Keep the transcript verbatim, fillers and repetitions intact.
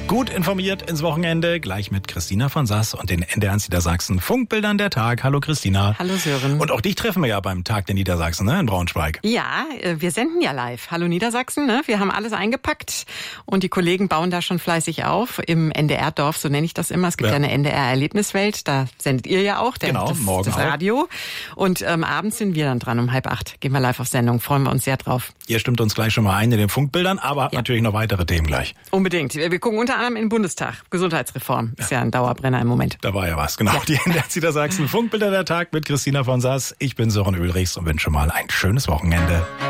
Gut informiert ins Wochenende, gleich mit Christina von Sass und den N D R Niedersachsen Funkbildern der Tag. Hallo Christina. Hallo Sören. Und auch dich treffen wir ja beim Tag der Niedersachsen, ne, in Braunschweig. Ja, wir senden ja live. Hallo Niedersachsen, ne? Wir haben alles eingepackt und die Kollegen bauen da schon fleißig auf im N D R-Dorf, so nenne ich das immer. Es gibt ja, ja eine N D R-Erlebniswelt, da sendet ihr ja auch, der, genau, das, morgen das Radio. Auch. Und ähm, abends sind wir dann dran um halb acht. Gehen wir live auf Sendung, freuen wir uns sehr drauf. Ihr stimmt uns gleich schon mal ein in den Funkbildern, aber habt ja. natürlich noch weitere Themen gleich. Unbedingt. Wir gucken unter anderem in den Bundestag. Gesundheitsreform ist ja. ja ein Dauerbrenner im Moment. Da war ja was, genau. Ja. Die N D R Niedersachsen Funkbilder der Tag mit Christina von Sass. Ich bin Sören Ulrichs und wünsche mal ein schönes Wochenende.